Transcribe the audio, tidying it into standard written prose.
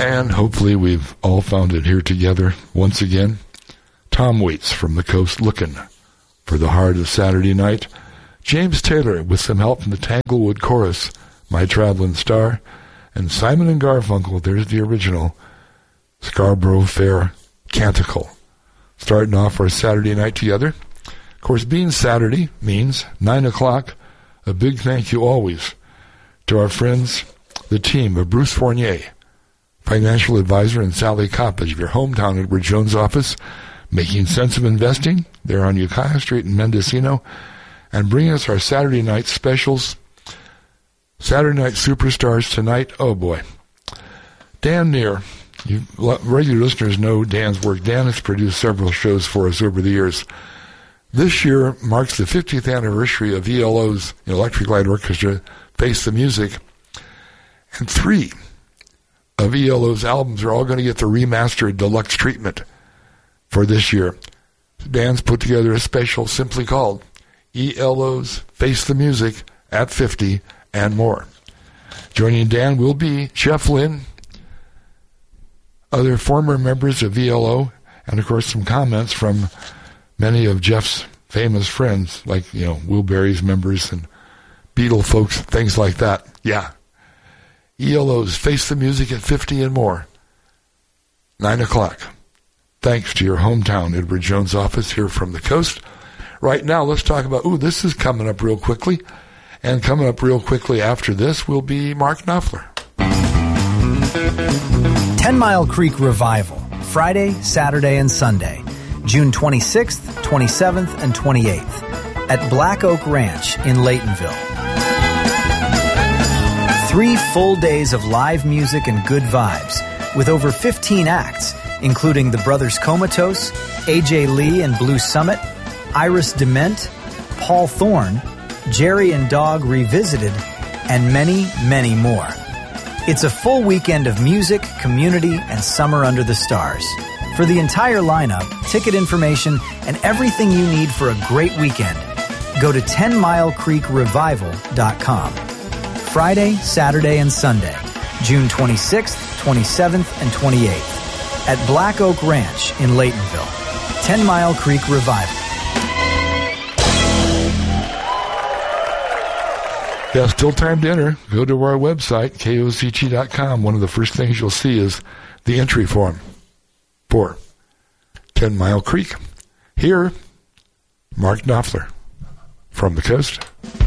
And hopefully we've all found it here together once again. Tom Waits from the Coast looking for the heart of Saturday night. James Taylor with some help from the Tanglewood Chorus, My Traveling Star. And Simon and Garfunkel, there's the original, Scarborough Fair Canticle. Starting off our Saturday night together. Of course, being Saturday means 9 o'clock. A big thank you always to our friends, the team of Bruce Fournier, financial advisor, and Sally Coppage of your hometown Edward Jones office, making sense of investing. They're on Ukiah Street in Mendocino, and bringing us our Saturday night specials. Saturday Night Superstars tonight. Oh boy. Dan Neer. You regular listeners know Dan's work. Dan has produced several shows for us over the years. This year marks the 50th anniversary of ELO's Electric Light Orchestra, Face the Music. And 3 of ELO's albums are all going to get the remastered deluxe treatment for this year. Dan's put together a special simply called ELO's Face the Music at 50 and more. Joining Dan will be Jeff Lynne, other former members of ELO, and of course some comments from many of Jeff's famous friends, like, Wilburys members and Beatle folks, things like that. Yeah. ELO's Face the Music at 50 and more. 9 o'clock. Thanks to your hometown Edward Jones office here from the coast. Right now, let's talk about, this is coming up real quickly. And coming up real quickly after this will be Mark Knopfler. 10 Mile Creek Revival, Friday, Saturday, and Sunday, June 26th, 27th, and 28th at Black Oak Ranch in Laytonville. 3 full days of live music and good vibes with over 15 acts, including the Brothers Comatose, AJ Lee and Blue Summit, Iris Dement, Paul Thorne, Jerry and Dog Revisited, and many, many more. It's a full weekend of music, community, and summer under the stars. For the entire lineup, ticket information, and everything you need for a great weekend, go to 10milecreekrevival.com. Friday, Saturday, and Sunday, June 26th, 27th, and 28th at Black Oak Ranch in Laytonville. 10 Mile Creek Revival. Yeah, still time to enter. Go to our website, KOCT.com. One of the first things you'll see is the entry form for 10 Mile Creek. Here, Mark Knopfler from the coast.